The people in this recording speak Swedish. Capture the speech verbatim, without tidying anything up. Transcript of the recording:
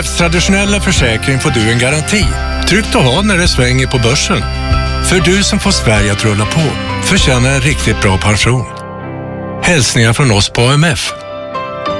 Traditionella försäkring får du en garanti. Tryggt att ha när det svänger på börsen. För du som får Sverige att rulla på förtjänar en riktigt bra pension. Hälsningar från oss på A M F.